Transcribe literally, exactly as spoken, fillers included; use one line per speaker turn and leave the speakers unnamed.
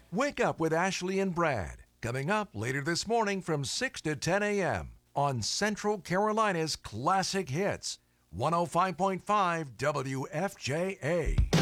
Wake Up with Ashley and Brad, coming up later this morning from six to ten a.m. on Central Carolina's Classic Hits, one oh five point five W F J A.